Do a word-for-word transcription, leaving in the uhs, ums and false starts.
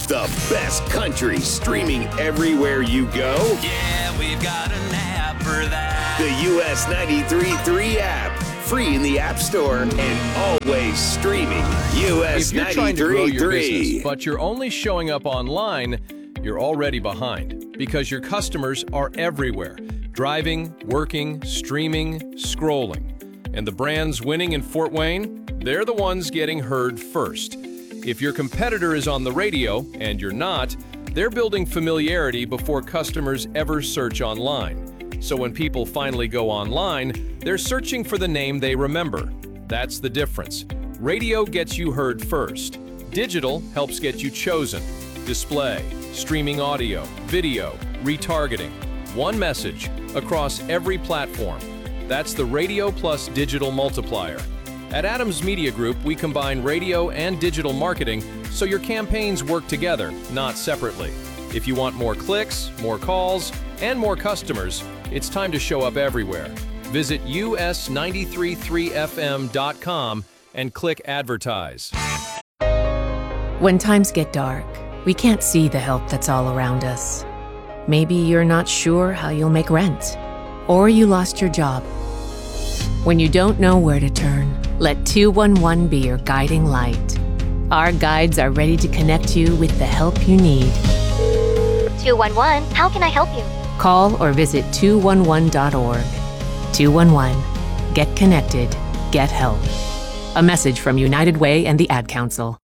The best country streaming everywhere you go? Yeah, we've got an app for that. The U S ninety-three point three app. Free in the App Store and always streaming. U S If you're trying to grow ninety-three point your three. business, but you're only showing up online, you're already behind because your customers are everywhere. Driving, working, streaming, scrolling. And the brands winning in Fort Wayne, they're the ones getting heard first. If your competitor is on the radio and you're not, they're building familiarity before customers ever search online. So when people finally go online, they're searching for the name they remember. That's the difference. Radio gets you heard first. Digital helps get you chosen. Display, streaming audio, video, retargeting. One message across every platform. That's the Radio Plus Digital Multiplier. At Adams Media Group, we combine radio and digital marketing so your campaigns work together, not separately. If you want more clicks, more calls, and more customers, it's time to show up everywhere. Visit U S nine three three F M dot com and click Advertise. When times get dark, we can't see the help that's all around us. Maybe you're not sure how you'll make rent, or you lost your job. When you don't know where to turn, let two one one be your guiding light. Our guides are ready to connect you with the help you need. two one one, how can I help you? Call or visit two one one dot org. two one one. Get connected. Get help. A message from United Way and the Ad Council.